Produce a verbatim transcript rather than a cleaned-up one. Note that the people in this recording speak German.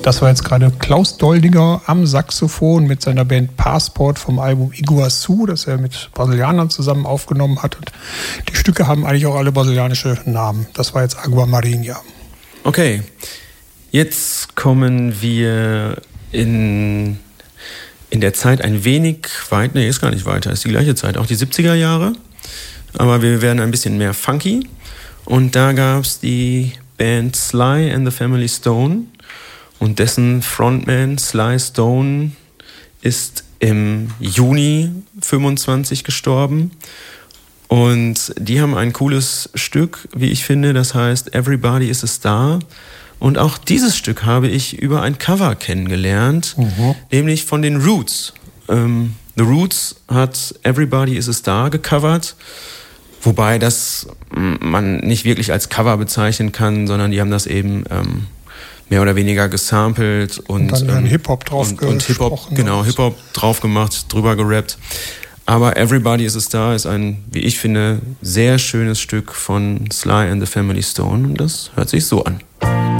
Das war jetzt gerade Klaus Doldinger am Saxophon mit seiner Band Passport vom Album Iguaçu, das er mit Brasilianern zusammen aufgenommen hat. Und die Stücke haben eigentlich auch alle brasilianische Namen. Das war jetzt Agua Marinha. Okay, jetzt kommen wir in, in der Zeit ein wenig weit, nee, ist gar nicht weiter, ist die gleiche Zeit, auch die siebziger Jahre. Aber wir werden ein bisschen mehr funky. Und da gab es die Band Sly and the Family Stone. Und dessen Frontman Sly Stone ist im Juni fünfundzwanzig gestorben. Und die haben ein cooles Stück, wie ich finde, das heißt Everybody is a Star. Und auch dieses Stück habe ich über ein Cover kennengelernt, mhm. nämlich von den Roots. Ähm, The Roots hat Everybody is a Star gecovert, wobei das man nicht wirklich als Cover bezeichnen kann, sondern die haben das eben ähm, mehr oder weniger gesampelt und, und dann ähm, Hip-Hop drauf und, und Hip-Hop, genau, Hip-Hop drauf gemacht, drüber gerappt. Aber Everybody is a Star ist ein, wie ich finde, sehr schönes Stück von Sly and the Family Stone und das hört sich so an.